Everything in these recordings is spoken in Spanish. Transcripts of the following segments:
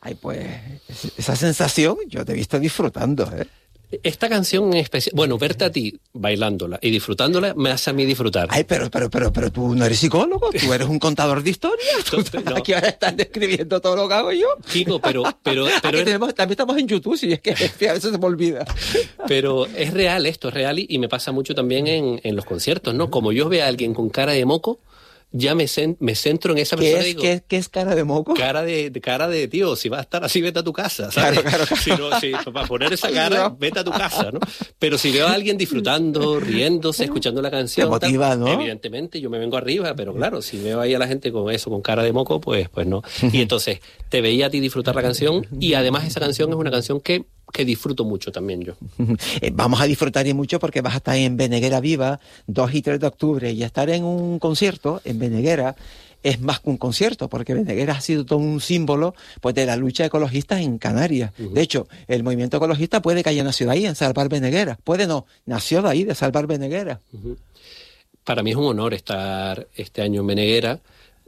Ay, pues esa sensación yo te he visto disfrutando, ¿eh? Esta canción en especial, bueno, verte a ti bailándola y disfrutándola me hace a mí disfrutar. Ay, pero tú no eres psicólogo, tú eres un contador de historias. No. Aquí ahora estás describiendo todo lo que hago yo. Kiko, pero también estamos en YouTube, si es que a veces se me olvida. Pero es real esto, es real y me pasa mucho también en los conciertos, ¿no? Como yo veo a alguien con cara de moco, ya me centro en esa persona y digo... ¿Qué es cara de moco? Cara de tío, si vas a estar así, vete a tu casa, ¿sabes? Claro. Si para poner esa cara, vete a tu casa, ¿no? Pero si veo a alguien disfrutando, riéndose, escuchando la canción... Te motiva, ¿no? Evidentemente yo me vengo arriba, pero claro, si veo ahí a la gente con eso, con cara de moco, pues no. Y entonces, te veía a ti disfrutar la canción y además esa canción es una canción que disfruto mucho también yo. Vamos a disfrutar y mucho porque vas a estar en Beneguera Viva 2 y 3 de octubre y estar en un concierto en Beneguera es más que un concierto porque Beneguera ha sido todo un símbolo pues de la lucha ecologista en Canarias. De hecho, el movimiento ecologista puede que haya nacido ahí en Salvar Beneguera. Puede no, nació de ahí, de Salvar Beneguera. Para mí es un honor estar este año en Beneguera.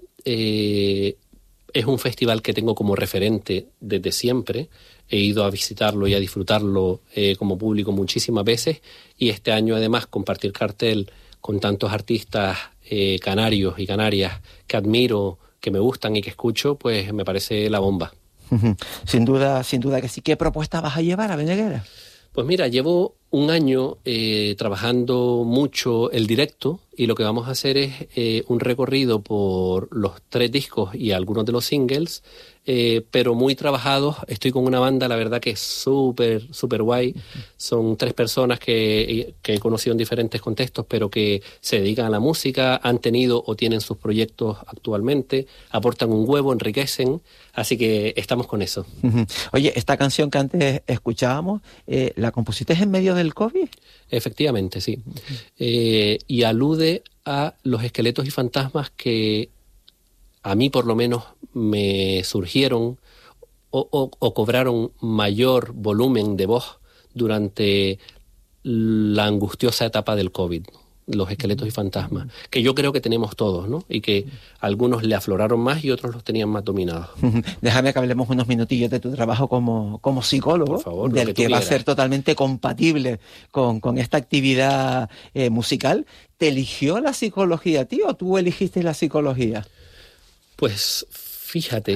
Es un festival que tengo como referente desde siempre. He ido a visitarlo y a disfrutarlo como público muchísimas veces y este año además compartir cartel con tantos artistas canarios y canarias que admiro, que me gustan y que escucho, pues me parece la bomba. Sin duda que sí. ¿Qué propuesta vas a llevar a Beneguera? Pues mira, llevo un año trabajando mucho el directo y lo que vamos a hacer es un recorrido por los 3 discos y algunos de los singles, pero muy trabajados. Estoy con una banda, la verdad que es súper guay. Son 3 personas que he conocido en diferentes contextos, pero que se dedican a la música, han tenido o tienen sus proyectos actualmente, aportan un huevo, enriquecen, así que estamos con eso. Oye, esta canción que antes escuchábamos, ¿la compusiste en medio del COVID? Efectivamente, sí. Y alude a los esqueletos y fantasmas que a mí por lo menos me surgieron o cobraron mayor volumen de voz durante la angustiosa etapa del COVID, los esqueletos y fantasmas, que yo creo que tenemos todos, ¿no? Y que algunos le afloraron más y otros los tenían más dominados. Déjame que hablemos unos minutillos de tu trabajo como psicólogo, por favor, del que va a ser totalmente compatible con esta actividad musical. ¿Te eligió la psicología a ti o tú eligiste la psicología? Pues fíjate,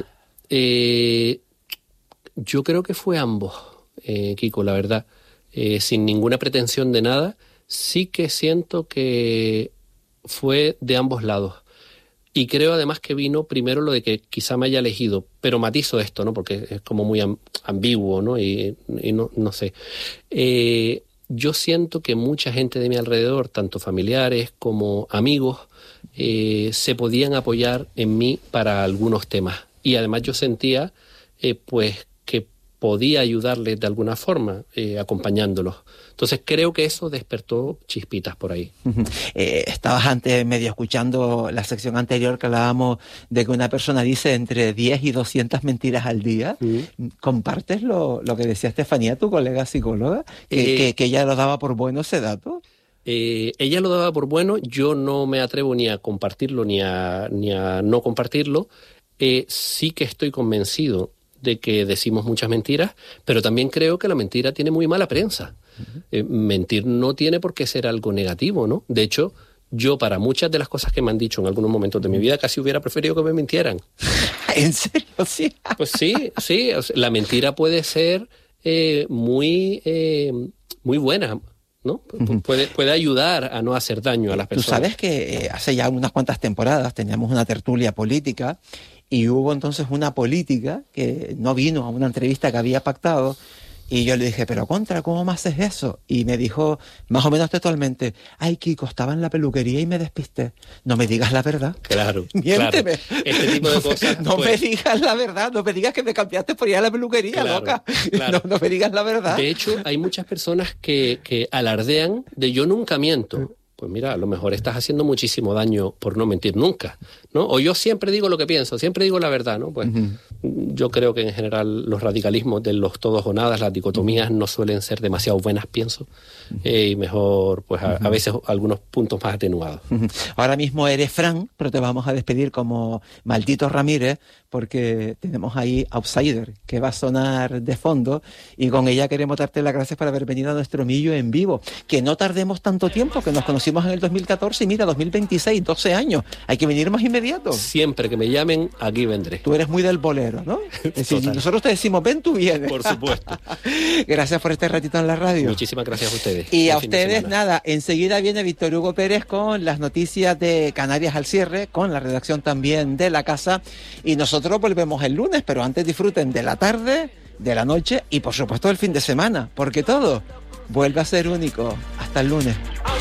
yo creo que fue ambos, Kiko, la verdad. Sin ninguna pretensión de nada, sí que siento que fue de ambos lados. Y creo además que vino primero lo de que quizá me haya elegido, pero matizo esto, ¿no? Porque es como muy ambiguo, ¿no? Y no sé. Yo siento que mucha gente de mi alrededor, tanto familiares como amigos, se podían apoyar en mí para algunos temas. Y además yo sentía, pues, que podía ayudarles de alguna forma, acompañándolos. Entonces creo que eso despertó chispitas por ahí. Estabas antes medio escuchando la sección anterior que hablábamos de que una persona dice entre 10 y 200 mentiras al día. ¿Compartes lo que decía Estefanía, tu colega psicóloga, que ella lo daba por bueno ese dato? Ella lo daba por bueno, yo no me atrevo ni a compartirlo ni a no compartirlo. Sí que estoy convencido de que decimos muchas mentiras, pero también creo que la mentira tiene muy mala prensa. Mentir no tiene por qué ser algo negativo, ¿no? De hecho, yo para muchas de las cosas que me han dicho en algunos momentos de mi vida casi hubiera preferido que me mintieran. ¿En serio? Sí. Pues sí. O sea, la mentira puede ser muy buena, ¿no? Puede ayudar a no hacer daño a las personas. Tú sabes que hace ya unas cuantas temporadas teníamos una tertulia política y hubo entonces una política que no vino a una entrevista que había pactado y yo le dije, pero ¿cómo me haces eso? Y me dijo, más o menos textualmente, ay, Kiko, estaba en la peluquería y me despisté. No me digas la verdad. Claro. Miénteme. Claro. Este tipo de cosas. No me digas la verdad, no me digas que me cambiaste por ir a la peluquería, loca. Claro. No me digas la verdad. De hecho, hay muchas personas que alardean de yo nunca miento. Pues mira, a lo mejor estás haciendo muchísimo daño por no mentir nunca, ¿no? O yo siempre digo lo que pienso, siempre digo la verdad, ¿no? Pues Yo creo que en general los radicalismos de los todos o nada, las dicotomías no suelen ser demasiado buenas, pienso, y mejor pues a veces algunos puntos más atenuados. Ahora mismo eres Fran, pero te vamos a despedir como Maldito Ramírez, porque tenemos ahí Outsider, que va a sonar de fondo, y con ella queremos darte las gracias por haber venido a nuestro Millo en vivo. Que no tardemos tanto tiempo, que nos conocimos en el 2014 y mira, 2026, 12 años. Hay que venir más inmediato. Siempre que me llamen, aquí vendré. Tú eres muy del bolero, ¿no? Es decir, si nosotros te decimos, ven, tú vienes. Por supuesto. Gracias por este ratito en la radio. Muchísimas gracias a ustedes. Y a ustedes, nada, enseguida viene Víctor Hugo Pérez con las noticias de Canarias al cierre, con la redacción también de la casa, y nosotros volvemos el lunes, pero antes disfruten de la tarde, de la noche y por supuesto del fin de semana, porque todo vuelve a ser único. Hasta el lunes.